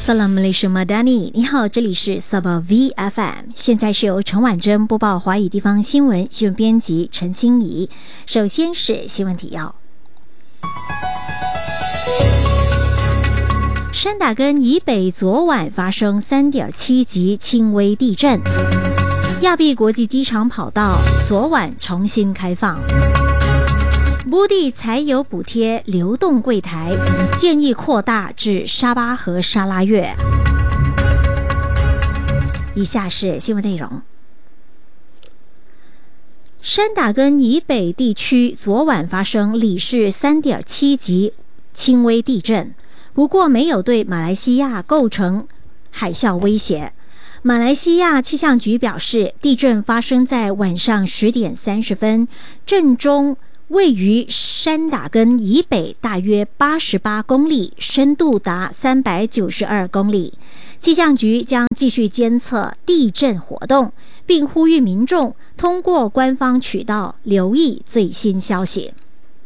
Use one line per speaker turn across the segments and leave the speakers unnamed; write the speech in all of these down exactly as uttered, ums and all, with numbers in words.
Salam Malaysia Madani， 你好，这里是 Sabah V F M， 现在是由陈婉珍播报华语地方新闻，新闻编辑陈欣怡。首先是新闻提要。山打根以北昨晚发生 三点七 级轻微地震。亚庇国际机场跑道昨晚重新开放。布地才有补贴流动柜台，建议扩大至沙巴和沙拉越。以下是新闻内容。山打根以北地区昨晚发生里氏 三点七 级轻微地震，不过没有对马来西亚构成海啸威胁。马来西亚气象局表示，地震发生在晚上十点三十分，震中位于山打根以北大约八十八公里，深度达三百九十二公里。气象局将继续监测地震活动，并呼吁民众通过官方渠道留意最新消息。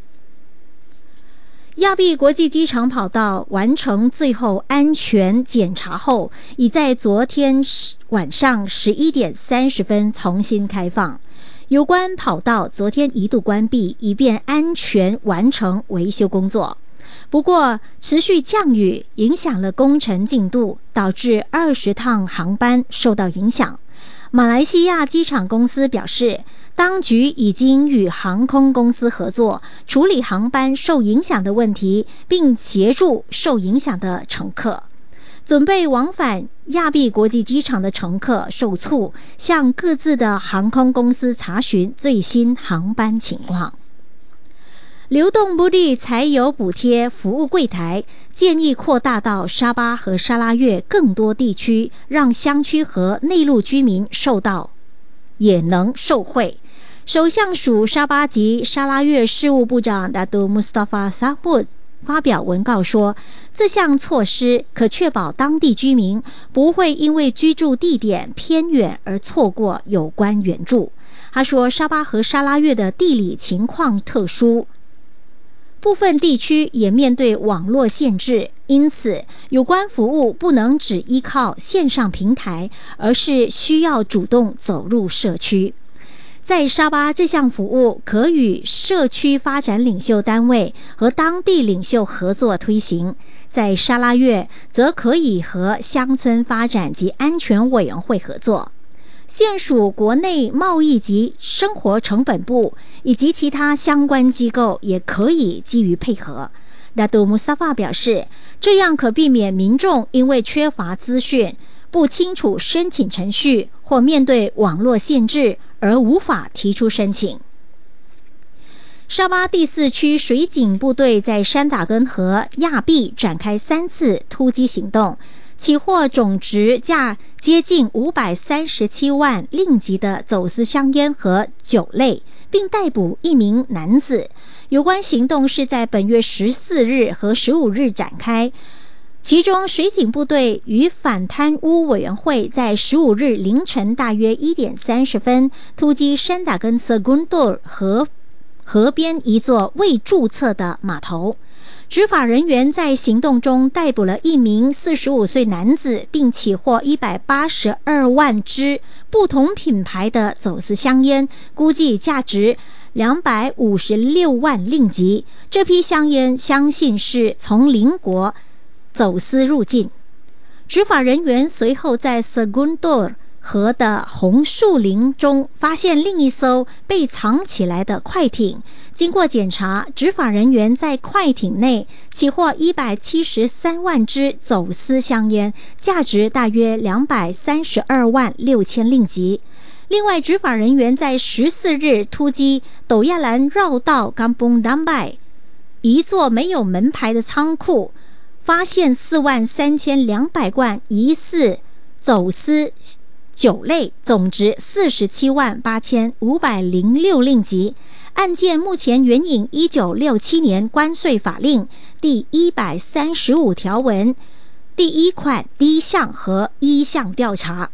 亚庇国际机场跑道完成最后安全检查后，已在昨天晚上十一点三十分重新开放。有关跑道昨天一度关闭，以便安全完成维修工作。不过，持续降雨影响了工程进度，导致二十趟航班受到影响。马来西亚机场公司表示，当局已经与航空公司合作，处理航班受影响的问题，并协助受影响的乘客。准备往返亚庇国际机场的乘客受促向各自的航空公司查询最新航班情况。流动布地才有补贴服务柜台建议扩大到沙巴和沙拉越更多地区，让乡区和内陆居民受到也能受惠。首相署沙巴及沙拉越事务部长达杜穆斯塔法萨布发表文告说，这项措施可确保当地居民不会因为居住地点偏远而错过有关援助。他说，沙巴和沙拉越的地理情况特殊，部分地区也面对网络限制，因此有关服务不能只依靠线上平台，而是需要主动走入社区。在沙巴，这项服务可与社区发展领袖单位和当地领袖合作推行；在沙拉越，则可以和乡村发展及安全委员会合作。现属国内贸易及生活成本部以及其他相关机构也可以基于配合。拉杜穆萨法表示，这样可避免民众因为缺乏资讯、不清楚申请程序或面对网络限制而无法提出申请。沙巴第四区水警部队在山打根和亚庇展开三次突击行动，起获总值价接近五百三十七万令吉的走私香烟和酒类，并逮捕一名男子。有关行动是在本月十四日和十五日展开，其中水警部队与反贪污委员会在十五日凌晨大约一点三十分突击山打根瑟贡多河河边一座未注册的码头。执法人员在行动中逮捕了一名四十五岁男子，并起获一百八十二万支不同品牌的走私香烟，估计价值两百五十六万令吉。这批香烟相信是从邻国走私入境。执法人员随后在 Segundo 河的红树林中发现另一艘被藏起来的快艇。经过检查，执法人员在快艇内起获一百七十三万支走私香烟，价值大约两百三十二万六千令吉。另外，执法人员在十四日突击斗亚兰绕道 Kampung Dambai 一座没有门牌的仓库，发现四万三千两百罐疑似走私酒类，总值四十七万八千五百零六令吉。案件目前援引一九六七年关税法令第一百三十五条文第一款第一项和一项调查。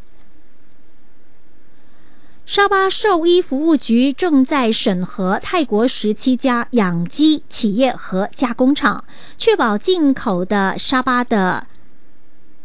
沙巴兽医服务局正在审核泰国十七家养鸡企业和加工厂，确保进口的沙巴的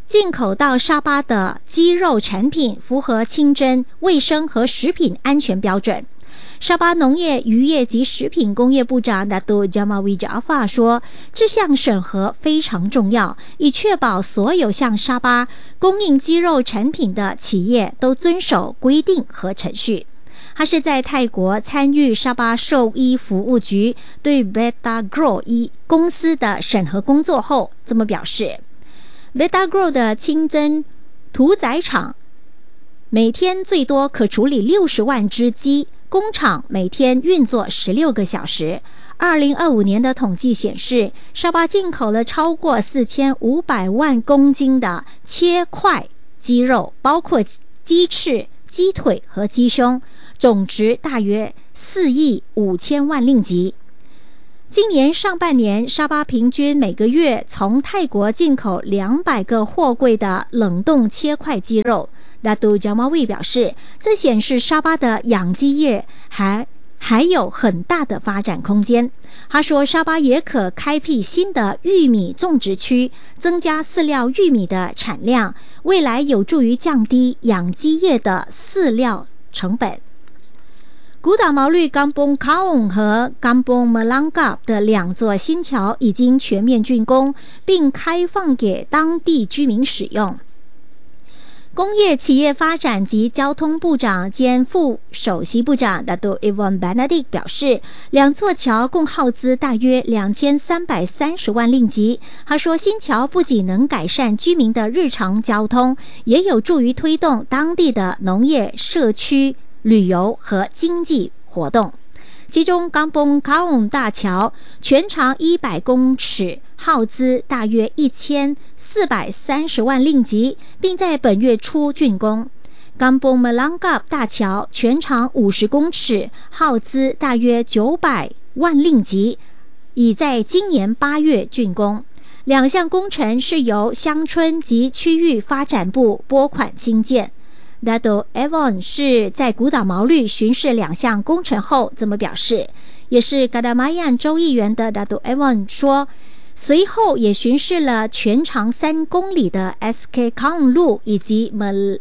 进口到沙巴的鸡肉产品符合清真、卫生和食品安全标准。沙巴农业、渔业及食品工业部长 Datuk Jamawi Jaafar 说，这项审核非常重要，以确保所有向沙巴供应鸡肉产品的企业都遵守规定和程序。他是在泰国参与沙巴兽医服务局对 Betagro 一公司的审核工作后这么表示。Betagro 的清真屠宰场每天最多可处理六十万只鸡，工厂每天运作十六个小时。二零二五年的统计显示，沙巴进口了超过四千五百万公斤的切块鸡肉，包括鸡翅、鸡腿和鸡胸，总值大约四亿五千万令吉。今年上半年，沙巴平均每个月从泰国进口两百个货柜的冷冻切块鸡肉。Datuk Jamawi 表示，这显示沙巴的养鸡业还还有很大的发展空间。他说，沙巴也可开辟新的玉米种植区，增加饲料玉米的产量，未来有助于降低养鸡业的饲料成本。古打毛绿 Kampung Kaung 和 Kampung Melangkap 的两座新桥已经全面竣工，并开放给当地居民使用。工业企业发展及交通部长兼副首席部长 Datuk Evan Benedict 表示，两座桥共耗资大约两千三百三十万令吉。他说，新桥不仅能改善居民的日常交通，也有助于推动当地的农业、社区旅游和经济活动。其中 Kampung Kaung 大桥全长一百公尺，耗资大约一千四百三十万令吉，并在本月初竣工。Kampung Melangkap 大桥全长五十公尺，耗资大约九百万令吉，已在今年八月竣工。两项工程是由乡村及区域发展部拨款兴建。Datuk Evan 是在古打毛绿巡视两项工程后这么表示，也是 Kedamaian 州议员的 Datuk Evan 说，随后也巡视了全长三公里的 S K Kaung 路以及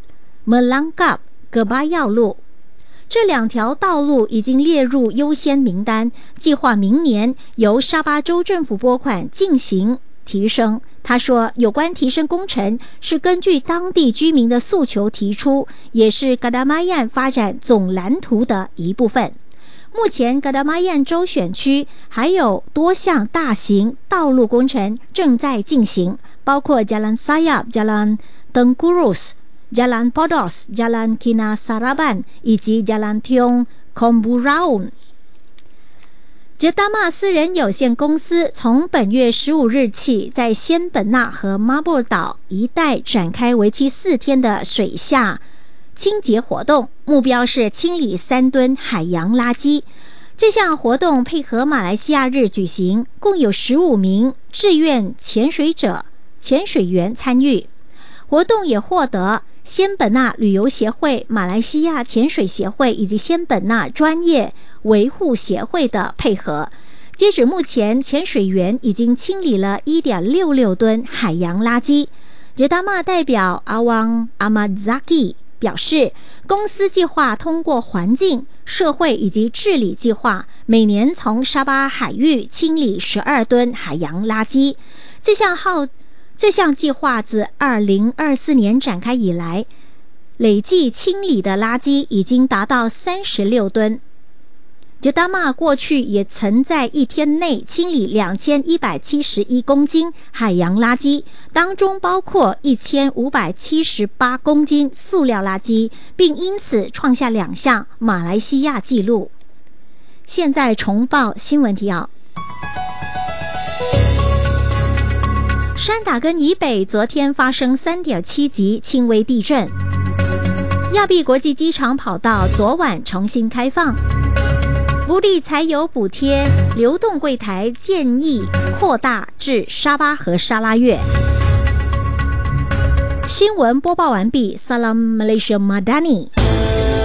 Melangkap Kebayau 路。这两条道路已经列入优先名单，计划明年由沙巴州政府拨款进行提升。他说，有关提升工程是根据当地居民的诉求提出，也是 Kedamaian 发展总蓝图的一部分。目前 Kedamaian 州选区还有多项大型道路工程正在进行，包括 Jalan Sayap、Jalan Tengkurus、Jalan Podos、Jalan Kina Saraban 以及 Jalan Tiong Komburau。杰达玛私人有限公司从本月十五日起，在仙本那和马布岛一带展开为期四天的水下清洁活动，目标是清理三吨海洋垃圾。这项活动配合马来西亚日举行，共有十五名志愿潜水者、潜水员参与。活动也获得仙本那旅游协会、马来西亚潜水协会以及仙本那专业维护协会的配合。截止目前，潜水员已经清理了 一点六六吨海洋垃圾。杰达玛代表阿旺阿马扎基表示，公司计划通过环境、社会以及治理计划，每年从沙巴海域清理十二吨海洋垃圾。这项耗这项计划自二零二四年展开以来，累计清理的垃圾已经达到三十六吨。杰达玛过去也曾在一天内清理两千一百七十一公斤海洋垃圾，当中包括一千五百七十八公斤塑料垃圾，并因此创下两项马来西亚纪录。现在重报新闻提要。山打根以北昨天发生 三点七 级轻微地震。亚庇国际机场跑道昨晚重新开放。不利柴油补贴流动柜台建议扩大至沙巴和沙拉越。新闻播报完毕。Salam Malaysia Madani。